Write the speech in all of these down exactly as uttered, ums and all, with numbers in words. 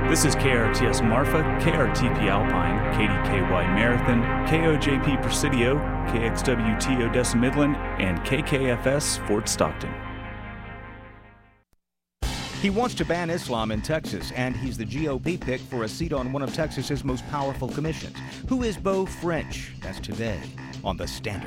This is K R T S Marfa, K R T P Alpine, K D K Y Marathon, K O J P Presidio, K X W T Odessa Midland, and K K F S Fort Stockton. He wants to ban Islam in Texas, and he's the G O P pick for a seat on one of Texas's most powerful commissions. Who is Beau French? That's today on The Standard.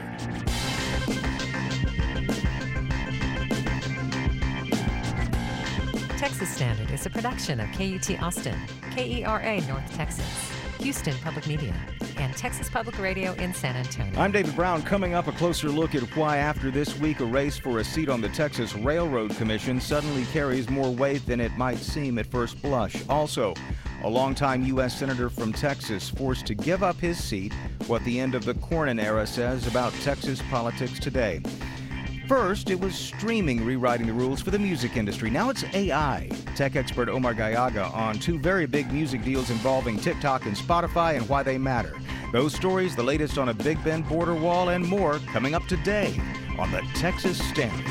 Texas Standard is a production of K U T Austin, K E R A North Texas, Houston Public Media, and Texas Public Radio in San Antonio. I'm David Brown. Coming up, a closer look at why after this week a race for a seat on the Texas Railroad Commission suddenly carries more weight than it might seem at first blush. Also, a longtime U S senator from Texas forced to give up his seat, what the end of the Cornyn era says about Texas politics today. First, it was streaming rewriting the rules for the music industry. Now it's A I. Tech expert Omar Gallaga on two very big music deals involving TikTok and Spotify and why they matter. Those stories, the latest on a Big Bend border wall, and more coming up today on the Texas Standard.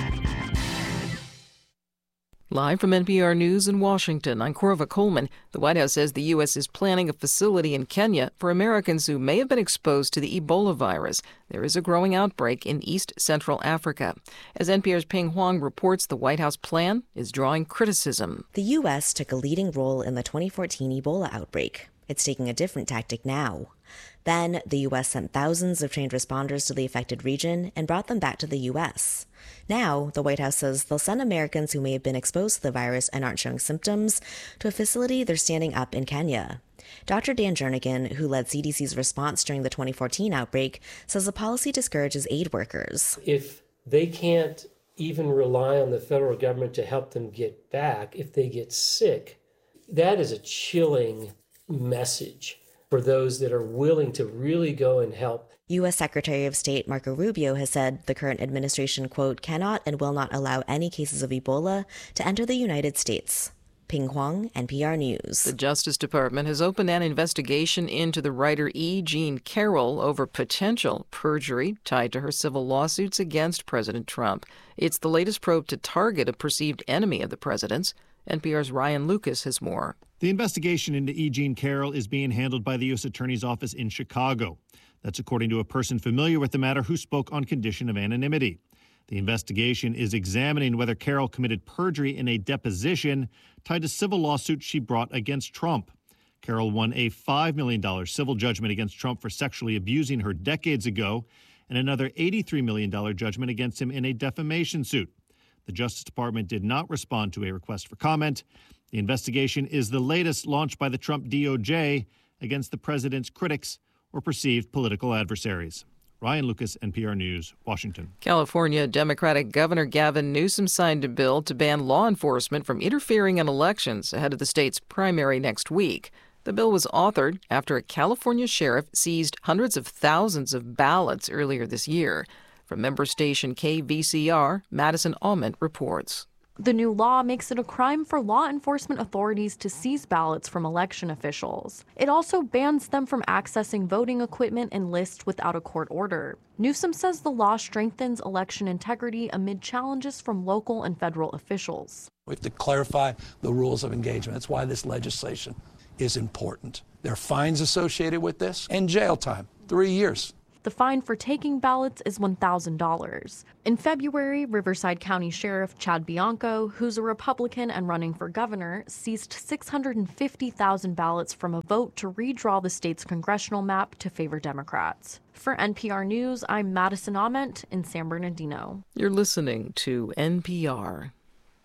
Live from N P R News in Washington, I'm Corva Coleman. The White House says the U S is planning a facility in Kenya for Americans who may have been exposed to the Ebola virus. There is a growing outbreak in East Central Africa. As N P R's Ping Huang reports, the White House plan is drawing criticism. The U S took a leading role in the twenty fourteen Ebola outbreak. It's taking a different tactic now. Then, the U S sent thousands of trained responders to the affected region and brought them back to the U S. Now, the White House says they'll send Americans who may have been exposed to the virus and aren't showing symptoms to a facility they're standing up in Kenya. Doctor Dan Jernigan, who led C D C's response during the twenty fourteen outbreak, says the policy discourages aid workers. If they can't even rely on the federal government to help them get back, if they get sick, that is a chilling message for those that are willing to really go and help. U S Secretary of State Marco Rubio has said the current administration, quote, cannot and will not allow any cases of Ebola to enter the United States. Ping Huang, N P R News. The Justice Department has opened an investigation into the writer E. Jean Carroll over potential perjury tied to her civil lawsuits against President Trump. It's the latest probe to target a perceived enemy of the president's. N P R's Ryan Lucas has more. The investigation into E. Jean Carroll is being handled by the U S Attorney's Office in Chicago. That's according to a person familiar with the matter who spoke on condition of anonymity. The investigation is examining whether Carroll committed perjury in a deposition tied to civil lawsuits she brought against Trump. Carroll won a five million dollars civil judgment against Trump for sexually abusing her decades ago and another eighty-three million dollars judgment against him in a defamation suit. The Justice Department did not respond to a request for comment. The investigation is the latest launched by the Trump D O J against the president's critics or perceived political adversaries. Ryan Lucas, N P R News, Washington. California Democratic Governor Gavin Newsom signed a bill to ban law enforcement from interfering in elections ahead of the state's primary next week. The bill was authored after a California sheriff seized hundreds of thousands of ballots earlier this year. From member station K V C R, Madison Almond reports. The new law makes it a crime for law enforcement authorities to seize ballots from election officials. It also bans them from accessing voting equipment and lists without a court order. Newsom says the law strengthens election integrity amid challenges from local and federal officials. We have to clarify the rules of engagement. That's why this legislation is important. There are fines associated with this and jail time, three years. The fine for taking ballots is one thousand dollars. In February, Riverside County Sheriff Chad Bianco, who's a Republican and running for governor, seized six hundred fifty thousand ballots from a vote to redraw the state's congressional map to favor Democrats. For N P R News, I'm Madison Ament in San Bernardino. You're listening to N P R.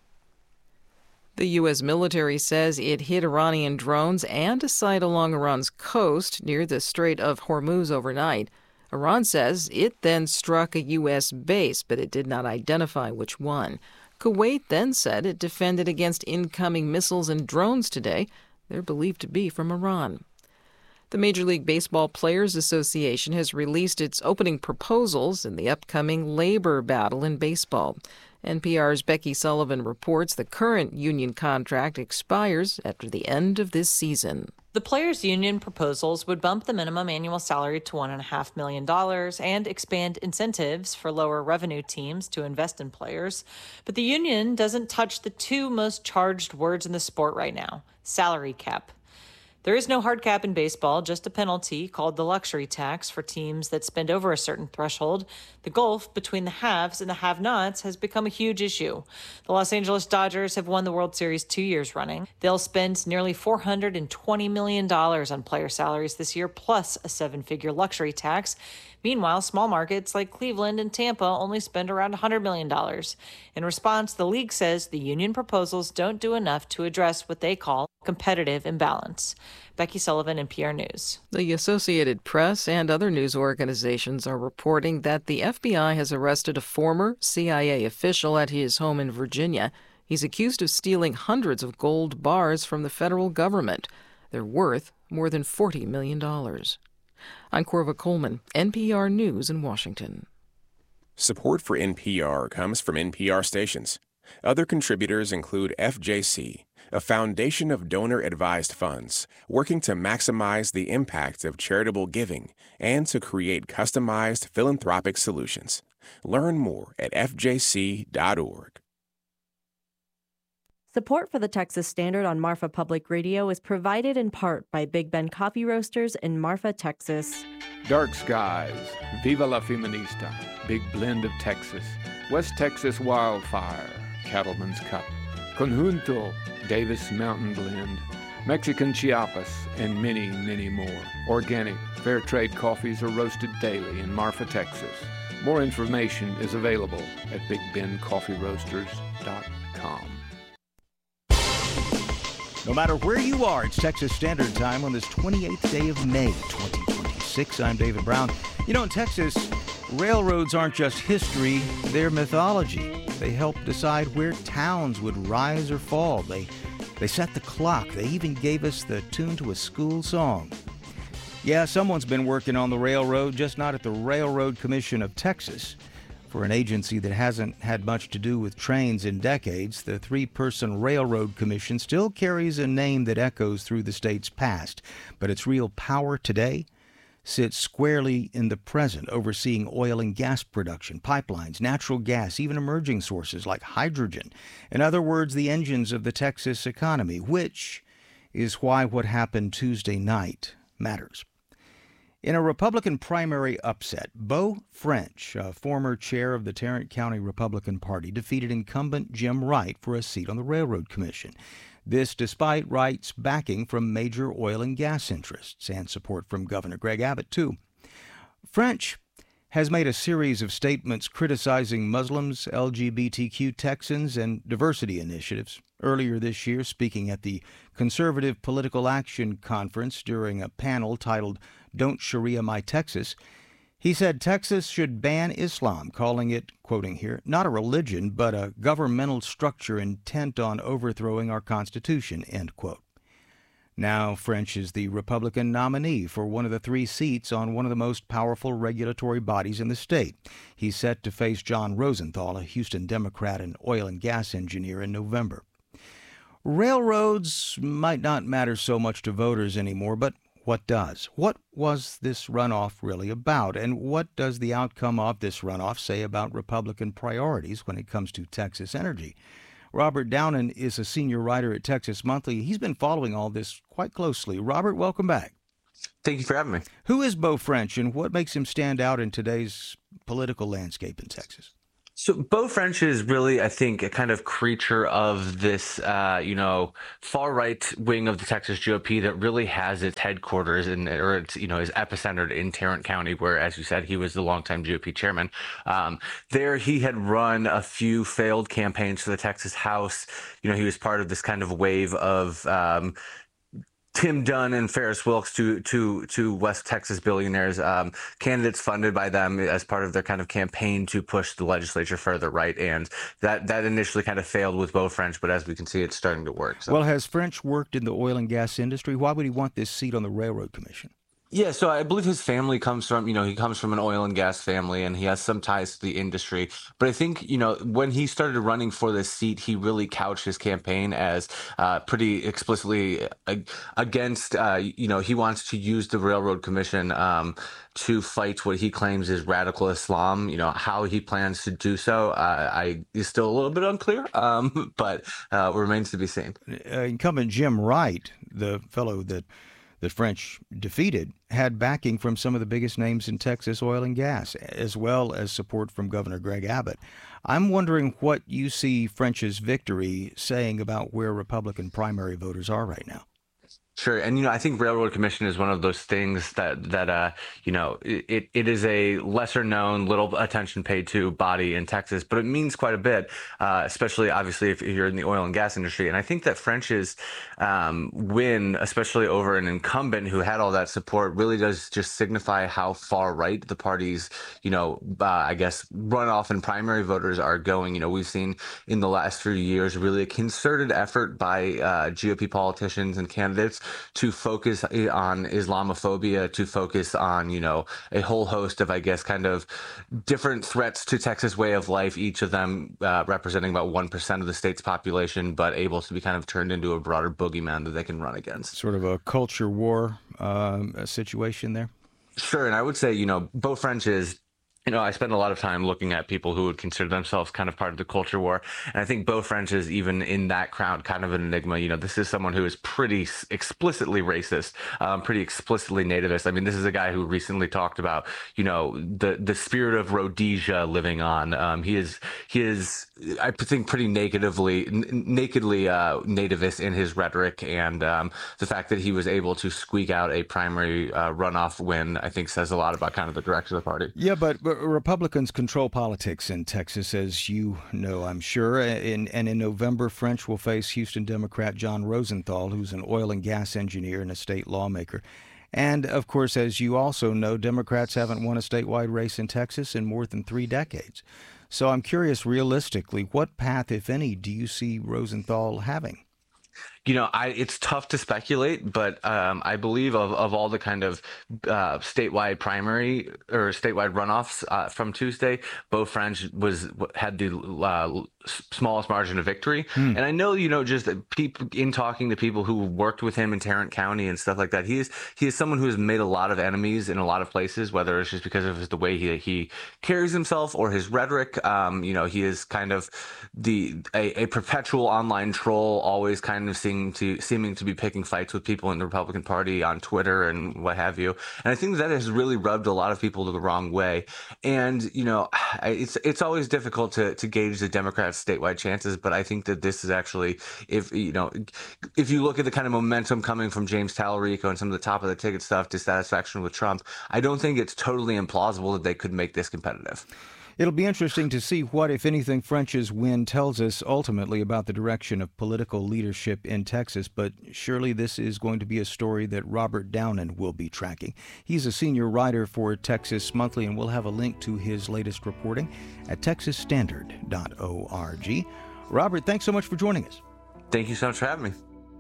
The U S military says it hit Iranian drones and a site along Iran's coast near the Strait of Hormuz overnight. Iran says it then struck a U S base, but it did not identify which one. Kuwait then said it defended against incoming missiles and drones today. They're believed to be from Iran. The Major League Baseball Players Association has released its opening proposals in the upcoming labor battle in baseball. N P R's Becky Sullivan reports the current union contract expires after the end of this season. The Players Union proposals would bump the minimum annual salary to one point five million dollars and expand incentives for lower revenue teams to invest in players. But the union doesn't touch the two most charged words in the sport right now, salary cap. There is no hard cap in baseball, just a penalty called the luxury tax for teams that spend over a certain threshold. The gulf between the haves and the have-nots has become a huge issue. The Los Angeles Dodgers have won the World Series two years running. They'll spend nearly four hundred twenty million dollars on player salaries this year, plus a seven-figure luxury tax. Meanwhile, small markets like Cleveland and Tampa only spend around one hundred million dollars. In response, the league says the union proposals don't do enough to address what they call competitive imbalance. Becky Sullivan, N P R News. The Associated Press and other news organizations are reporting that the F B I has arrested a former C I A official at his home in Virginia. He's accused of stealing hundreds of gold bars from the federal government. They're worth more than forty million dollars. I'm Corva Coleman, N P R News in Washington. Support for N P R comes from N P R stations. Other contributors include F J C, a foundation of donor-advised funds working to maximize the impact of charitable giving and to create customized philanthropic solutions. Learn more at f j c dot org. Support for the Texas Standard on Marfa Public Radio is provided in part by Big Ben Coffee Roasters in Marfa, Texas. Dark Skies, Viva la Feminista, Big Blend of Texas, West Texas Wildfire, Cattleman's Cup, Conjunto, Davis Mountain Blend, Mexican Chiapas, and many, many more. Organic, fair trade coffees are roasted daily in Marfa, Texas. More information is available at big ben coffee roasters dot com. No matter where you are, it's Texas Standard Time on this twenty-eighth day of May, twenty twenty-six. I'm David Brown. You know, in Texas, railroads aren't just history, they're mythology. They help decide where towns would rise or fall. They, they set the clock. They even gave us the tune to a school song. Yeah, someone's been working on the railroad, just not at the Railroad Commission of Texas. For an agency that hasn't had much to do with trains in decades, the three-person Railroad Commission still carries a name that echoes through the state's past. But its real power today sits squarely in the present, overseeing oil and gas production, pipelines, natural gas, even emerging sources like hydrogen. In other words, the engines of the Texas economy, which is why what happened Tuesday night matters. In a Republican primary upset, Beau French, a former chair of the Tarrant County Republican Party, defeated incumbent Jim Wright for a seat on the Railroad Commission. This despite Wright's backing from major oil and gas interests and support from Governor Greg Abbott, too. French has made a series of statements criticizing Muslims, L G B T Q Texans, and diversity initiatives. Earlier this year, speaking at the Conservative Political Action Conference during a panel titled Don't Sharia My Texas, he said Texas should ban Islam, calling it, quoting here, not a religion, but a governmental structure intent on overthrowing our Constitution, end quote. Now, French is the Republican nominee for one of the three seats on one of the most powerful regulatory bodies in the state. He's set to face John Rosenthal, a Houston Democrat and oil and gas engineer, in November. Railroads might not matter so much to voters anymore, but what does? What was this runoff really about? And what does the outcome of this runoff say about Republican priorities when it comes to Texas energy? Robert Downen is a senior writer at Texas Monthly. He's been following all this quite closely. Robert, welcome back. Thank you for having me. Who is Beau French, and what makes him stand out in today's political landscape in Texas? So Beau French is really, I think, a kind of creature of this, uh, you know, far right wing of the Texas G O P that really has its headquarters in, or its, you know, is epicentered in Tarrant County, where, as you said, he was the longtime G O P chairman. Um, there, he had run a few failed campaigns for the Texas House. You know, he was part of this kind of wave of um, Tim Dunn and Ferris Wilks to to to West Texas billionaires, um, candidates funded by them as part of their kind of campaign to push the legislature further right, and that that initially kind of failed with Beau French, but as we can see, it's starting to work. So. Well, has French worked in the oil and gas industry? Why would he want this seat on the Railroad Commission? Yeah, so I believe his family comes from, you know, he comes from an oil and gas family, and he has some ties to the industry. But I think, you know, when he started running for this seat, he really couched his campaign as uh, pretty explicitly against, uh, you know, he wants to use the Railroad Commission um, to fight what he claims is radical Islam. You know, how he plans to do so, uh, I is still a little bit unclear, um, but uh, remains to be seen. Uh, incumbent Jim Wright, the fellow that the French defeated, had backing from some of the biggest names in Texas oil and gas, as well as support from Governor Greg Abbott. I'm wondering what you see French's victory saying about where Republican primary voters are right now. Sure. And, you know, I think Railroad Commission is one of those things that, that uh, you know, it, it is a lesser known, little attention paid to body in Texas, but it means quite a bit, uh, especially, obviously, if you're in the oil and gas industry. And I think that French's um, win, especially over an incumbent who had all that support, really does just signify how far right the party's, you know, uh, I guess, runoff and primary voters are going. You know, we've seen in the last few years really a concerted effort by uh, G O P politicians and candidates to focus on Islamophobia, to focus on, you know, a whole host of, I guess, kind of different threats to Texas way of life, each of them uh, representing about one percent of the state's population, but able to be kind of turned into a broader boogeyman that they can run against. Sort of a culture war um, situation there? Sure. And I would say, you know, Beau French is, you know, I spend a lot of time looking at people who would consider themselves kind of part of the culture war. And I think Beau French is even in that crowd kind of an enigma. You know, this is someone who is pretty explicitly racist, um, pretty explicitly nativist. I mean, this is a guy who recently talked about, you know, the, the spirit of Rhodesia living on. Um, he is, he is, I think, pretty nakedly, n- nakedly uh, nativist in his rhetoric. And um, the fact that he was able to squeak out a primary uh, runoff win, I think, says a lot about kind of the direction of the party. Yeah, but, but Republicans control politics in Texas, as you know, I'm sure. In, and in November, French will face Houston Democrat John Rosenthal, who's an oil and gas engineer and a state lawmaker. And, of course, as you also know, Democrats haven't won a statewide race in Texas in more than three decades. So I'm curious, realistically, what path, if any, do you see Rosenthal having? You know, I, it's tough to speculate, but um, I believe of, of all the kind of uh, statewide primary or statewide runoffs uh, from Tuesday, Beau French was had the uh, smallest margin of victory. Hmm. And I know, you know, just people in talking to people who worked with him in Tarrant County and stuff like that, he is he is someone who has made a lot of enemies in a lot of places, whether it's just because of his, the way he he carries himself or his rhetoric. Um, you know, he is kind of the a, a perpetual online troll, always kind of seeing to seeming to be picking fights with people in the Republican Party on Twitter and what have you. And I think that has really rubbed a lot of people the wrong way. And, you know, it's it's always difficult to, to gauge the Democrats' statewide chances, but I think that this is actually, if, you know, if you look at the kind of momentum coming from James Talarico and some of the top of the ticket stuff, dissatisfaction with Trump, I don't think it's totally implausible that they could make this competitive. It'll be interesting to see what, if anything, French's win tells us ultimately about the direction of political leadership in Texas. But surely this is going to be a story that Robert Downen will be tracking. He's a senior writer for Texas Monthly, and we'll have a link to his latest reporting at texas standard dot org. Robert, thanks so much for joining us. Thank you so much for having me.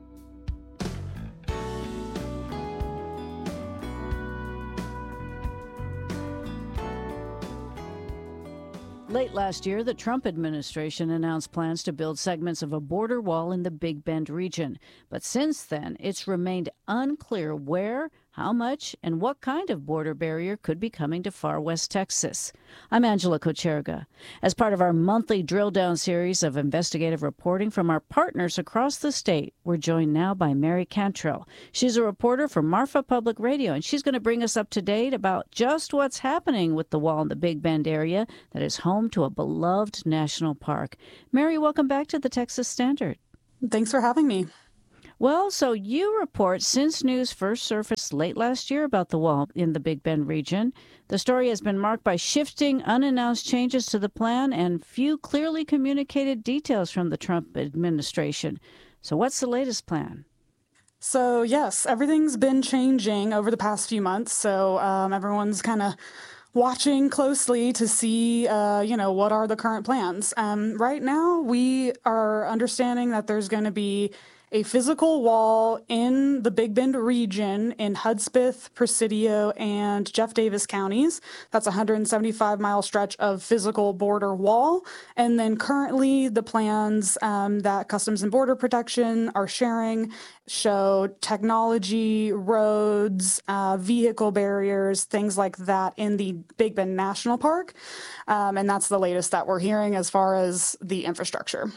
Late last year, the Trump administration announced plans to build segments of a border wall in the Big Bend region. But since then, it's remained unclear where, how much, and what kind of border barrier could be coming to far west Texas. I'm Angela Kocherga. As part of our monthly drill-down series of investigative reporting from our partners across the state, we're joined now by Mary Cantrell. She's a reporter for Marfa Public Radio, and she's going to bring us up to date about just what's happening with the wall in the Big Bend area that is home to a beloved national park. Mary, welcome back to the Texas Standard. Thanks for having me. Well, so you report since news first surfaced late last year about the wall in the Big Bend region, the story has been marked by shifting, unannounced changes to the plan and few clearly communicated details from the Trump administration. So what's the latest plan? So, yes, everything's been changing over the past few months. So um, everyone's kind of watching closely to see, uh, you know, what are the current plans. Um, right now, we are understanding that there's going to be a physical wall in the Big Bend region in Hudspeth, Presidio, and Jeff Davis counties. That's a one hundred seventy-five mile stretch of physical border wall. And then currently the plans um, that Customs and Border Protection are sharing show technology, roads, uh, vehicle barriers, things like that in the Big Bend National Park. Um, and that's the latest that we're hearing as far as the infrastructure.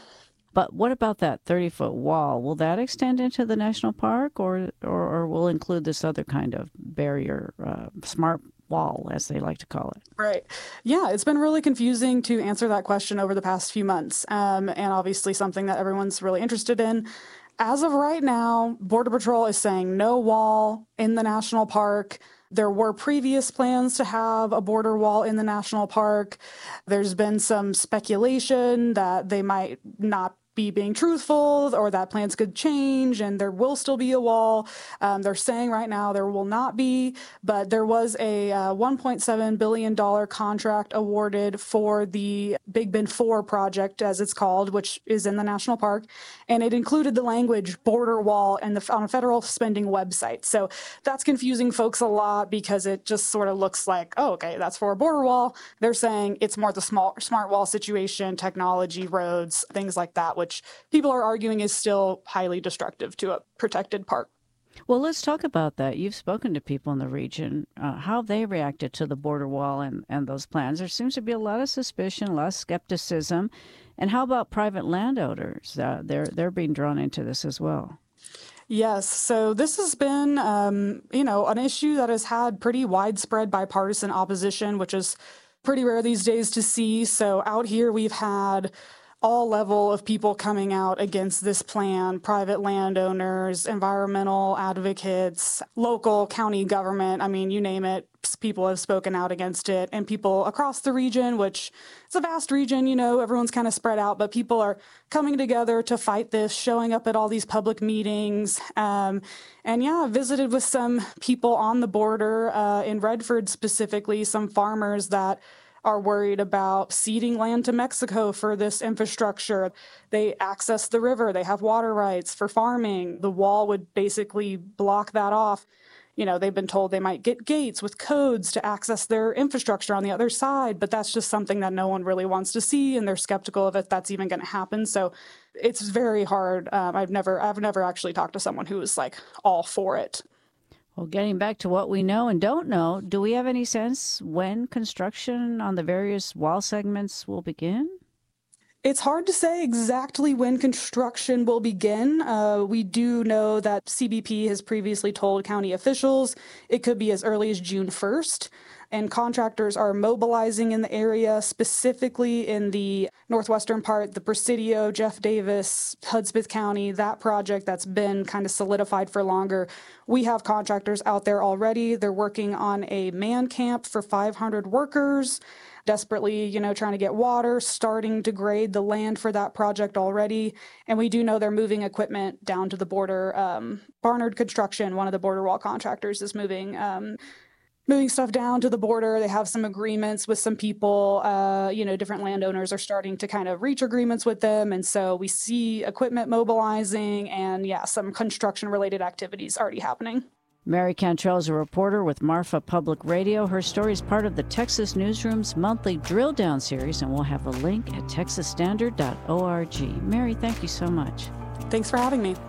But what about that thirty-foot wall? Will that extend into the national park, or or, or will include this other kind of barrier, uh, smart wall, as they like to call it? Right. Yeah, it's been really confusing to answer that question over the past few months, um, and obviously something that everyone's really interested in. As of right now, Border Patrol is saying no wall in the national park. There were previous plans to have a border wall in the national park. There's been some speculation that they might not be being truthful or that plans could change and there will still be a wall. Um, they're saying right now there will not be, but there was a uh, one point seven billion dollars contract awarded for the Big Bend four project, as it's called, which is in the national park. And it included the language border wall and the, on a federal spending website. So that's confusing folks a lot because it just sort of looks like, oh, okay, that's for a border wall. They're saying it's more the small smart wall situation, technology, roads, things like that, which people are arguing is still highly destructive to a protected park. Well, let's talk about that. You've spoken to people in the region, uh, how they reacted to the border wall and, and those plans. There seems to be a lot of suspicion, a lot of skepticism. And how about private landowners? Uh, they're, they're being drawn into this as well. Yes. So this has been, um, you know, an issue that has had pretty widespread bipartisan opposition, which is pretty rare these days to see. So out here we've had all level of people coming out against this plan, private landowners, environmental advocates, local county government. I mean, you name it, people have spoken out against it, and people across the region, which it's a vast region, you know, everyone's kind of spread out, but people are coming together to fight this, showing up at all these public meetings. Um, and yeah, visited with some people on the border uh, in Redford specifically, some farmers that are worried about ceding land to Mexico for this infrastructure. They access the river. They have water rights for farming. The wall would basically block that off. You know, they've been told they might get gates with codes to access their infrastructure on the other side, but that's just something that no one really wants to see, and they're skeptical of it that's even going to happen. So it's very hard. Um, I've never, I've never actually talked to someone who was like all for it. Well, getting back to what we know and don't know, do we have any sense when construction on the various wall segments will begin? It's hard to say exactly when construction will begin. Uh, we do know that C B P has previously told county officials it could be as early as June first. And contractors are mobilizing in the area, specifically in the northwestern part, the Presidio, Jeff Davis, Hudspeth County, that project that's been kind of solidified for longer. We have contractors out there already. They're working on a man camp for five hundred workers, desperately, you know, trying to get water, starting to grade the land for that project already. And we do know they're moving equipment down to the border. Um, Barnard Construction, one of the border wall contractors, is moving um, moving stuff down to the border. They have some agreements with some people. Uh, you know, different landowners are starting to kind of reach agreements with them. And so we see equipment mobilizing and, yeah, some construction-related activities already happening. Mary Cantrell is a reporter with Marfa Public Radio. Her story is part of the Texas Newsroom's monthly Drill Down series, and we'll have a link at texas standard dot org. Mary, thank you so much. Thanks for having me.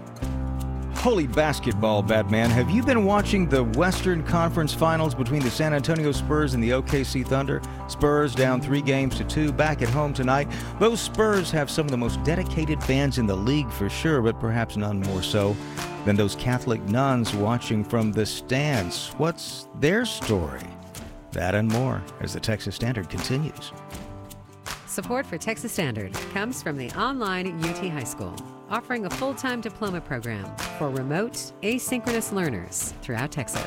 Holy basketball, Batman. Have you been watching the Western Conference Finals between the San Antonio Spurs and the O K C Thunder? Spurs down three games to two, back at home tonight. Those Spurs have some of the most dedicated fans in the league for sure, but perhaps none more so than those Catholic nuns watching from the stands. What's their story? That and more as the Texas Standard continues. Support for Texas Standard comes from the online U T High School, offering a full-time diploma program for remote, asynchronous learners throughout Texas.